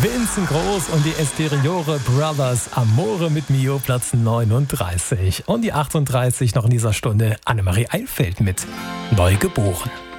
Vincent Groß und die Esteriore Brothers, Amore mit Mio, Platz 39. Und die 38 noch in dieser Stunde, Annemarie Eilfeld mit Neugeboren.